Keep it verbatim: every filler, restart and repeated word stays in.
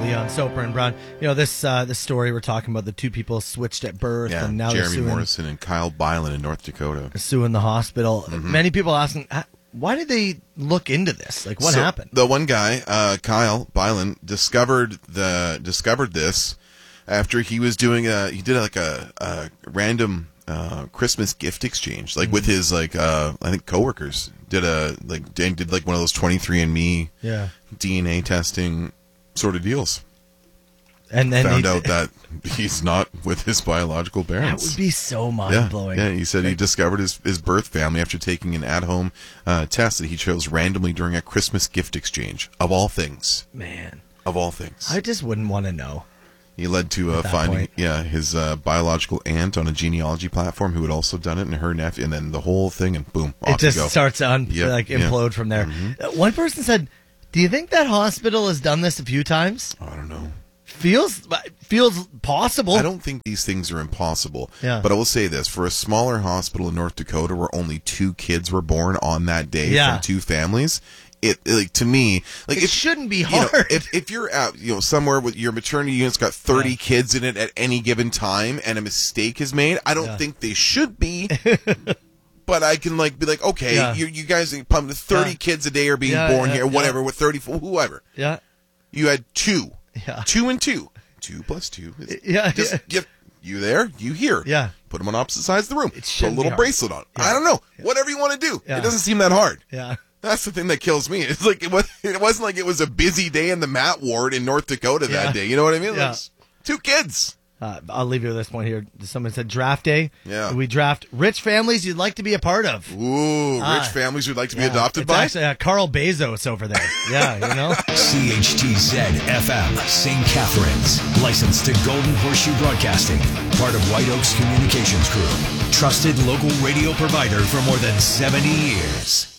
Leon Soper and Brown. You know, this uh, this story we're talking about, the two people switched at birth, Yeah, and now Jeremy they're suing, Morrison and Kyle Byland in North Dakota. suing the hospital. Mm-hmm. Many people asking, why did they look into this? Like, what so happened? The one guy, uh, Kyle Byland, discovered the discovered this after he was doing a he did like a, a random uh, Christmas gift exchange, like mm-hmm. with his like uh, I think coworkers. Did a like did like one of those twenty-three and me yeah. D N A testing sort of deals, and then found he, out that he's not with his biological parents. That would be so mind blowing. Yeah, yeah, he said he discovered his, his birth family after taking an at home uh, test that he chose randomly during a Christmas gift exchange. Of all things, man, of all things, I just wouldn't want to know. He led to uh, finding, point. yeah, his uh, biological aunt on a genealogy platform who had also done it, and her nephew, and then the whole thing, and boom, off it just you go. starts to un- yep, like implode yep. from there. Mm-hmm. Uh, one person said, "Do you think that hospital has done this a few times?" I don't know. Feels feels possible. I don't think these things are impossible. Yeah. But I will say this: for a smaller hospital in North Dakota, where only two kids were born on that day yeah. from two families. It like to me like it if, shouldn't be you hard. know, if if you're out, you know, somewhere with your maternity unit's got thirty yeah. kids in it at any given time, and a mistake is made, I don't yeah. think they should be. But I can like be like, okay, yeah. you you guys pumped thirty yeah. kids a day are being yeah, born yeah, here, whatever, yeah. with thirty, whoever. Yeah, you had two, yeah, two and two, two plus two. Is, yeah, just yeah. Give, you there, you here. Yeah, put them on opposite sides of the room. Put a little be bracelet on. Yeah. I don't know, yeah. whatever you want to do. Yeah. It doesn't seem that hard. Yeah. That's the thing that kills me. It's like it was. It wasn't like it was a busy day in the Mat ward in North Dakota that yeah. day. You know what I mean? Yeah. Like, two kids. Uh, I'll leave you with this point here. Someone said draft day. Yeah. We draft rich families you'd like to be a part of. Ooh, rich uh, families you'd like to yeah. be adopted it's by. Actually, uh, Carl Bezos over there. Yeah, you know. C H T Z F M, Saint Catharines. Licensed to Golden Horseshoe Broadcasting. Part of White Oaks Communications Group. Trusted local radio provider for more than seventy years.